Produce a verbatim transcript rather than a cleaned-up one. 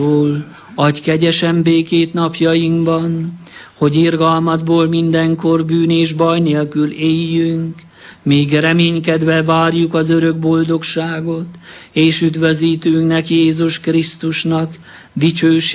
Adj kegyesen békét napjainkban, hogy irgalmadból mindenkor bűn és baj nélkül éljünk, míg reménykedve várjuk az örök boldogságot, és üdvözítőnknek Jézus Krisztusnak dicsőségét.